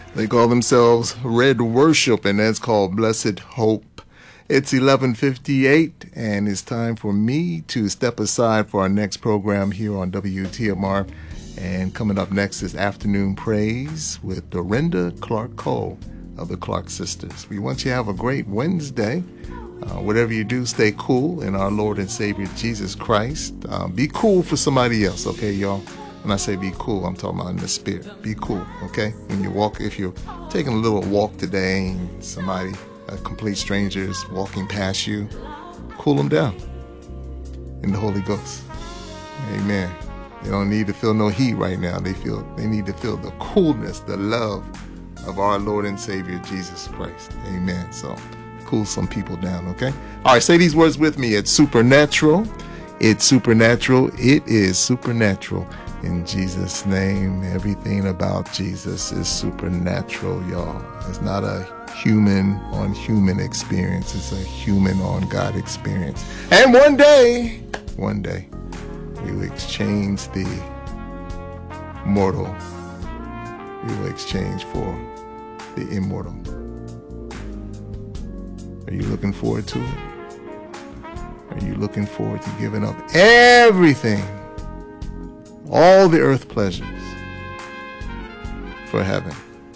They call themselves Red Worship, and that's called Blessed Hope. It's 11:58, and it's time for me to step aside for our next program here on WTMR. And coming up next is Afternoon Praise with Dorinda Clark Cole of the Clark Sisters. We want you to have a great Wednesday. Whatever you do, stay cool in our Lord and Savior Jesus Christ. Be cool for somebody else, okay, y'all? When I say be cool, I'm talking about in the spirit. Be cool, okay? When you walk, if you're taking a little walk today and somebody, a complete stranger, is walking past you, cool them down in the Holy Ghost. Amen. They don't need to feel no heat right now. They need to feel the coolness, the love of our Lord and Savior Jesus Christ. Amen. So cool some people down, okay? All right, say these words with me. It's supernatural. It's supernatural. It is supernatural. In Jesus' name, everything about Jesus is supernatural, y'all. It's not a human on human experience. It's a human on God experience. And one day, we will exchange the mortal. We will exchange for the immortal. Are you looking forward to it? Are you looking forward to giving up everything, all the earth pleasures, for heaven?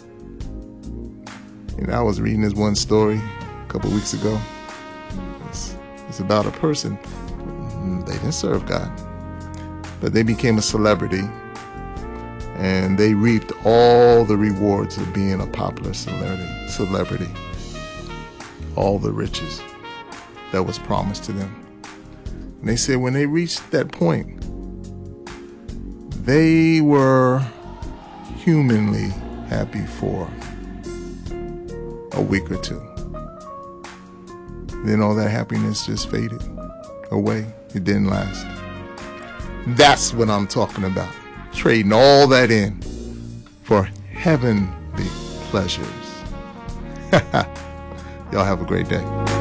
And I was reading this one story a couple weeks ago. It's about a person. They didn't serve God, but they became a celebrity, and they reaped all the rewards of being a popular celebrity. All the riches that was promised to them. And they said when they reached that point, they were humanly happy for a week or two. Then all that happiness just faded away. It didn't last. That's what I'm talking about. Trading all that in for heavenly pleasures. Y'all have a great day.